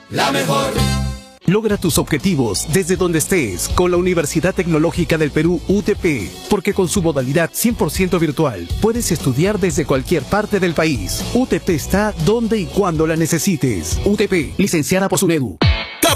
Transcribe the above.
la mejor. Logra tus objetivos desde donde estés con la Universidad Tecnológica del Perú, UTP, porque con su modalidad 100% virtual puedes estudiar desde cualquier parte del país. UTP está donde y cuando la necesites. UTP, licenciada por SUNEDU.